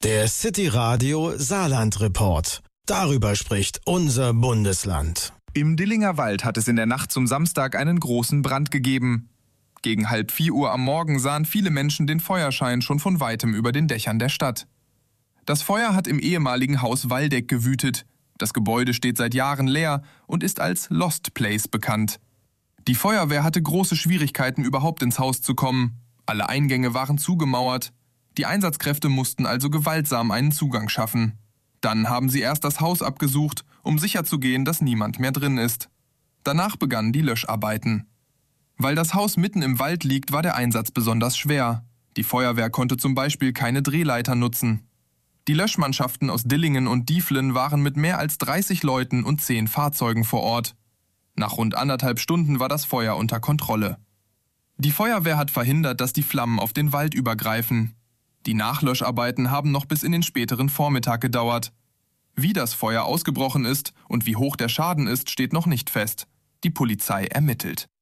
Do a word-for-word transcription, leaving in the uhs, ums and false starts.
Der City Radio Saarland Report. Darüber spricht unser Bundesland. Im Dillinger Wald hat es in der Nacht zum Samstag einen großen Brand gegeben. Gegen halb vier Uhr am Morgen sahen viele Menschen den Feuerschein schon von weitem über den Dächern der Stadt. Das Feuer hat im ehemaligen Haus Waldeck gewütet. Das Gebäude steht seit Jahren leer und ist als Lost Place bekannt. Die Feuerwehr hatte große Schwierigkeiten, überhaupt ins Haus zu kommen. Alle Eingänge waren zugemauert. Die Einsatzkräfte mussten also gewaltsam einen Zugang schaffen. Dann haben sie erst das Haus abgesucht, um sicherzugehen, dass niemand mehr drin ist. Danach begannen die Löscharbeiten. Weil das Haus mitten im Wald liegt, war der Einsatz besonders schwer. Die Feuerwehr konnte zum Beispiel keine Drehleiter nutzen. Die Löschmannschaften aus Dillingen und Dieflen waren mit mehr als dreißig Leuten und zehn Fahrzeugen vor Ort. Nach rund anderthalb Stunden war das Feuer unter Kontrolle. Die Feuerwehr hat verhindert, dass die Flammen auf den Wald übergreifen. Die Nachlöscharbeiten haben noch bis in den späteren Vormittag gedauert. Wie das Feuer ausgebrochen ist und wie hoch der Schaden ist, steht noch nicht fest. Die Polizei ermittelt.